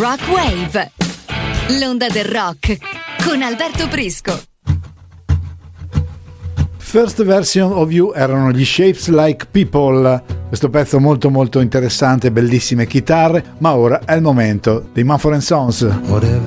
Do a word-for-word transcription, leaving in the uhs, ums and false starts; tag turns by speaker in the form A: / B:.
A: Rock Wave, l'onda del rock con Alberto Prisco.
B: First Version of You erano gli Shapes Like People. Questo pezzo molto molto interessante, bellissime chitarre, ma ora è il momento dei Mumford and Sons.